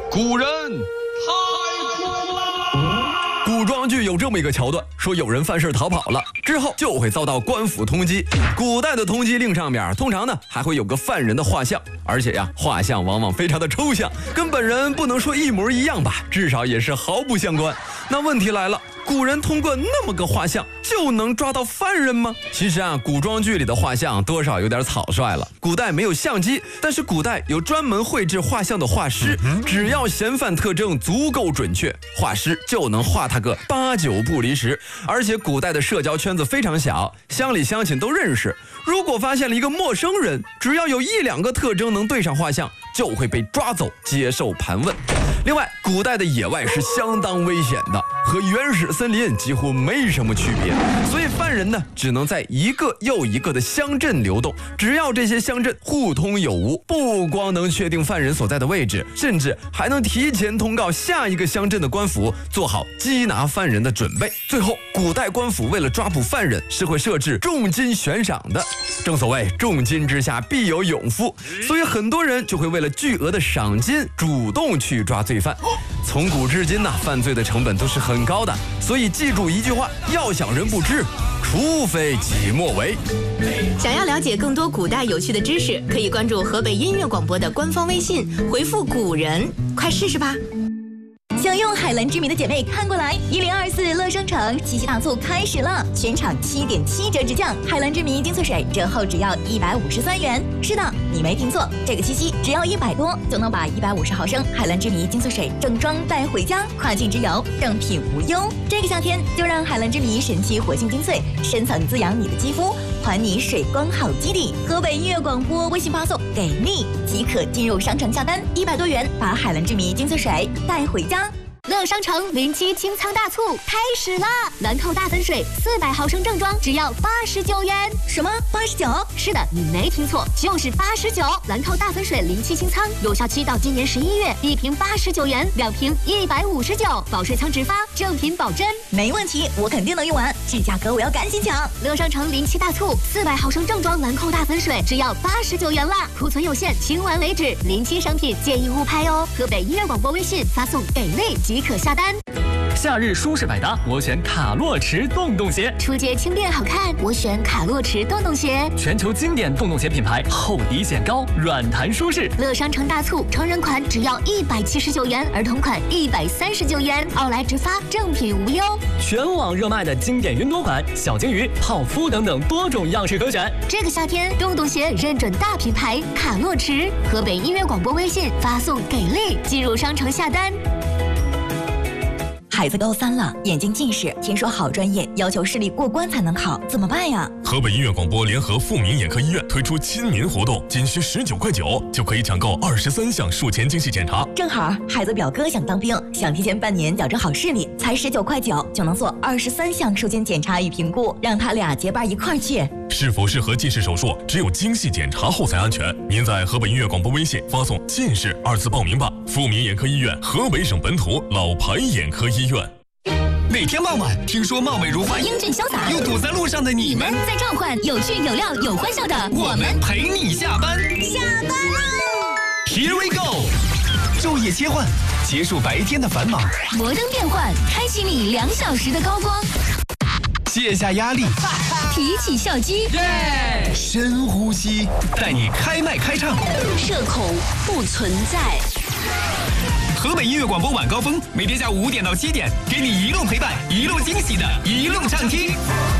古人太酷了。古装剧有这么一个桥段，说有人犯事逃跑了之后就会遭到官府通缉。古代的通缉令上面通常呢还会有个犯人的画像，而且呀画像往往非常的抽象，跟本人不能说一模一样吧，至少也是毫不相关。那问题来了，古人通过那么个画像就能抓到犯人吗？其实啊，古装剧里的画像多少有点草率了。古代没有相机，但是古代有专门绘制画像的画师，只要嫌犯特征足够准确，画师就能画他个8、9不离十。而且古代的社交圈子非常小，乡里乡亲都认识。如果发现了一个陌生人，只要有1、2个特征能对上画像，就会被抓走接受盘问。另外，古代的野外是相当危险的，和原始森林几乎没什么区别，所以犯人呢只能在一个又一个的乡镇流动。只要这些乡镇互通有无，不光能确定犯人所在的位置，甚至还能提前通告下一个乡镇的官府，做好缉拿犯人的准备。最后，古代官府为了抓捕犯人，是会设置重金悬赏的。正所谓重金之下必有勇夫，所以很多人就会为了巨额的赏金主动去抓罪犯。从古至今呢，犯罪的成本都是很高的，所以记住一句话：要想人不知，除非己莫为。 想要了解更多古代有趣的知识，可以关注河北音乐广播的官方微信，回复古人，快试试吧。 想用海蓝之谜的姐妹看过来，1024乐商城七夕大促开始了，全场7.7折直降，海蓝之谜精粹水折后只要153元。是的，你没听错，这个七夕只要100多就能把150毫升海蓝之谜精粹水正装带回家，跨境之游正品无忧。这个夏天就让海蓝之谜神奇活性精粹深层滋养你的肌肤，还你水光好基底。河北音乐广播微信发送给力即可进入商城下单，100多元把海蓝之谜精粹水带回家。 乐商城07清仓大促开始了，兰蔻大粉水400毫升正装只要89元。 什么89？ 是的，你没听错，就是89。兰蔻大粉水07清仓，有效期到今年11月，1瓶89元，2瓶159，保水仓直发，正品保真。 没问题，我肯定能用完，这价格我要赶紧抢。 乐商城07大促，400毫升正装兰蔻大粉水只要89元啦，库存有限，清完为止。07商品建议勿拍哦。河北音乐广播微信发送给力即可下单。 夏日舒适百搭，我选卡洛驰洞洞鞋。 出街轻便好看，我选卡洛驰洞洞鞋。 全球经典洞洞鞋品牌，厚底显高，软弹舒适。 乐商城大促，成人款只要179元，儿童款139元，奥莱直发，正品无忧。 全网热卖的经典云朵款、小金鱼、泡芙等等多种样式可选。 这个夏天，洞洞鞋认准大品牌卡洛驰。河北音乐广播微信发送给力，进入商城下单。 孩子高3了，眼睛近视，听说好专业，要求视力过关才能考，怎么办呀？ 河北音乐广播联合富民眼科医院推出亲民活动，仅需19块9就可以抢购23项术前精细检查。 正好孩子表哥想当兵，想提前半年矫正好视力，才19块9就能做23项术前检查与评估，让他俩结伴一块儿去。 是否适合近视手术，只有精细检查后才安全。您在河北音乐广播微信发送“近视”2字报名吧。富民眼科医院，河北省本土老牌眼科医院。 每天傍晚，听说貌美如花、 英俊潇洒又堵在路上的你们， 在召唤有趣有料有欢笑的我们陪你下班。 下班喽 Here we go， 昼夜切换，结束白天的繁忙， 摩登变换，开启你2小时的高光， 卸下压力， 提起笑肌， 深呼吸，带你开麦开唱， 社恐不存在。 河北音乐广播晚高峰，每天下午5点到7点，给你一路陪伴、一路惊喜的一路畅听。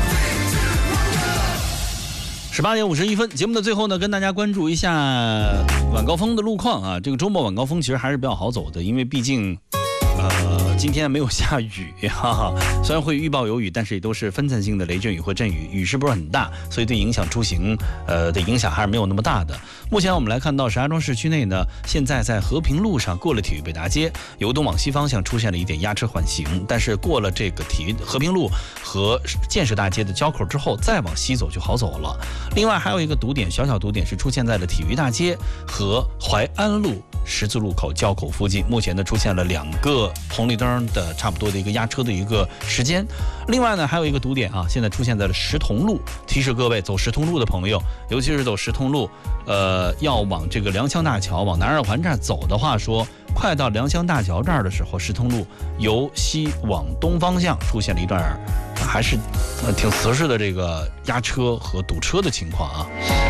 18点51分，节目的最后呢，跟大家关注一下晚高峰的路况啊。这个周末晚高峰其实还是比较好走的，因为毕竟今天没有下雨虽然会预报有雨，但是也都是分散性的雷阵雨或阵雨，雨势不是很大，所以对影响出行的影响还是没有那么大的。目前我们来看到石家庄市区内呢，现在在和平路上过了体育北大街，由东往西方向出现了一点压车缓行，但是过了这个和平路和建设大街的交口之后，再往西走就好走了。另外还有一个堵点，小堵点是出现在了体育大街和淮安路十字路口交口附近，目前呢出现了2个红绿灯的差不多的一个压车的一个时间。另外呢还有一个堵点啊，现在出现在了石通路，提示各位走石通路的朋友，尤其是走石通路要往这个良乡大桥往南二环站走的话，说快到良乡大桥这儿的时候，石通路由西往东方向出现了一段还是挺瓷实的这个压车和堵车的情况啊。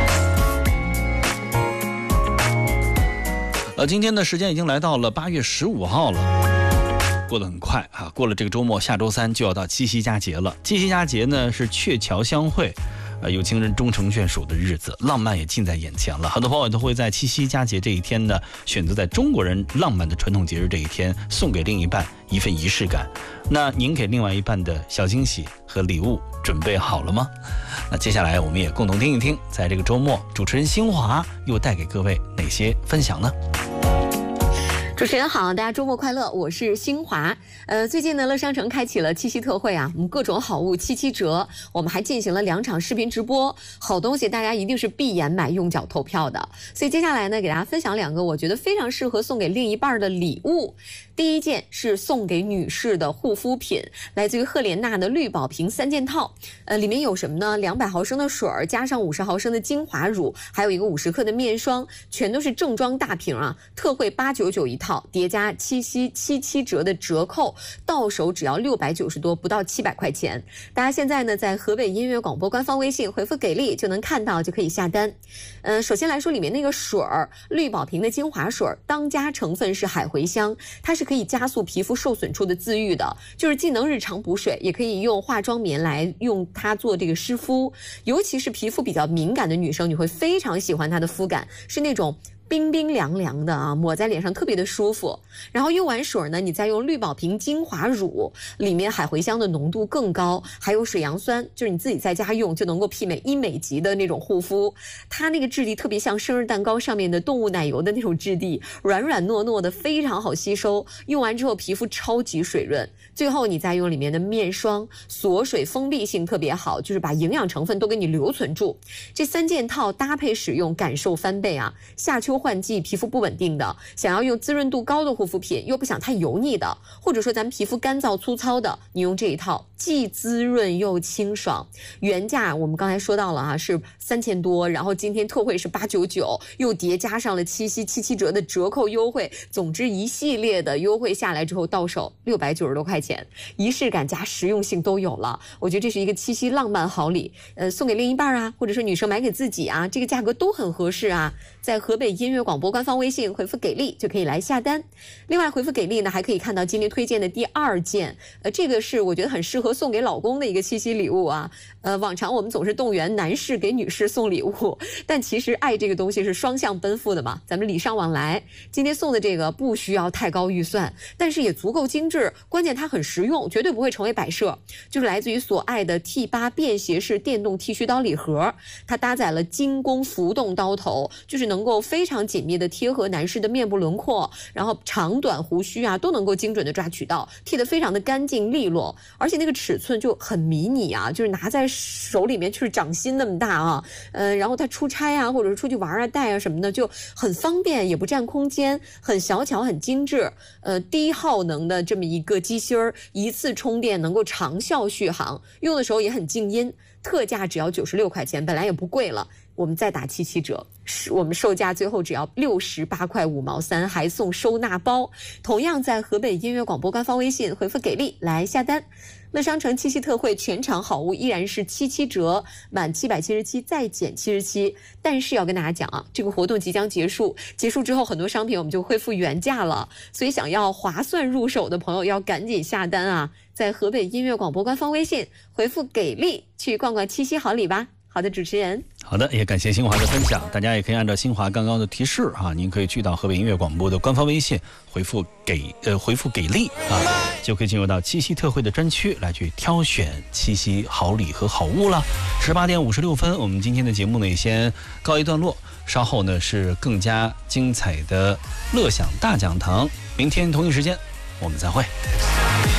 今天的时间已经来到了8月15号了，过得很快啊！过了这个周末，下周3就要到七夕佳节了。七夕佳节呢是鹊桥相会，有情人终成眷属的日子，浪漫也近在眼前了。很多朋友都会在七夕佳节这一天呢，选择在中国人浪漫的传统节日这一天，送给另一半一份仪式感。那您给另外一半的小惊喜和礼物准备好了吗？那接下来我们也共同听一听，在这个周末，主持人新华又带给各位哪些分享呢？ 主持人好，大家周末快乐，我是新华。最近呢，乐商城开启了七夕特惠啊，我们各种好物7折，我们还进行了2场视频直播，好东西大家一定是闭眼买，用脚投票的。所以接下来呢，给大家分享2个我觉得非常适合送给另一半的礼物。第一件是送给女士的护肤品，来自于赫莲娜的绿宝瓶3件套，里面有什么呢？200毫升的水加上50毫升的精华乳，还有一个50克的面霜，全都是正装大瓶啊，特惠899一套。叠加七夕77折的折扣，到手只要690多，不到700块钱。大家现在呢，在河北音乐广播官方微信回复给力就能看到，就可以下单。首先来说，里面那个水儿，绿宝瓶的精华水，当家成分是海茴香，它是可以加速皮肤受损处的自愈的，就是既能日常补水，也可以用化妆棉来用它做这个湿敷。尤其是皮肤比较敏感的女生，你会非常喜欢它的肤感，是那种冰冰凉凉的啊，抹在脸上特别的舒服。然后用完水呢，你再用绿宝瓶精华乳，里面海茴香的浓度更高，还有水杨酸，就是你自己在家用就能够媲美医美级的那种护肤。它那个质地特别像生日蛋糕上面的动物奶油的那种质地，软软糯糯的，非常好吸收。用完之后皮肤超级水润。最后你再用里面的面霜，锁水封闭性特别好，就是把营养成分都给你留存住。这3件套搭配使用，感受翻倍啊！夏秋换季，皮肤不稳定的，想要用滋润度高的护肤品，又不想太油腻的，或者说咱们皮肤干燥粗糙的，你用这一套既滋润又清爽。原价我们刚才说到了是3000多，然后今天特惠是899，又叠加上了七夕77折的折扣优惠，总之一系列的优惠下来之后，到手690多块钱，仪式感加实用性都有了。我觉得这是一个七夕浪漫好礼，送给另一半啊，或者说女生买给自己啊，这个价格都很合适啊。在河北音乐广播官方微信回复给力就可以来下单。另外回复给力呢，还可以看到今天推荐的第2件，这个是我觉得很适合送给老公的一个七夕礼物啊。往常我们总是动员男士给女士送礼物，但其实爱这个东西是双向奔赴的嘛，咱们礼尚往来。今天送的这个不需要太高预算，但是也足够精致，关键它很实用，绝对不会成为摆设。就是来自于所爱的 T8 便携式电动剃须刀礼盒，它搭载了精工浮动刀头，就是能够非常紧密的贴合男士的面部轮廓，然后长短胡须啊都能够精准的抓取到，剃得非常的干净利落，而且那个尺寸就很迷你啊，就是拿在手里面就是掌心那么大啊，然后它出差啊或者是出去玩啊带啊什么的就很方便，也不占空间，很小巧很精致。低耗能的这么一个机芯儿，一次充电能够长效续航，用的时候也很静音，特价只要96块钱，本来也不贵了。我们再打77折，我们售价最后只要68块5毛3，还送收纳包。同样在河北音乐广播官方微信回复给力来下单。乐商城七夕特惠全场好物依然是77折，满777再减77。但是要跟大家讲啊，这个活动即将结束，结束之后很多商品我们就恢复原价了，所以想要划算入手的朋友要赶紧下单啊！在河北音乐广播官方微信回复给力，去逛逛七夕好礼吧。好的，主持人。 好的，也感谢新华的分享。大家也可以按照新华刚刚的提示您可以去到河北音乐广播的官方微信回复给力就可以进入到七夕特惠的专区来去挑选七夕好礼和好物了。18点56分，我们今天的节目呢也先告一段落，稍后呢是更加精彩的乐享大讲堂。明天同一时间我们再会。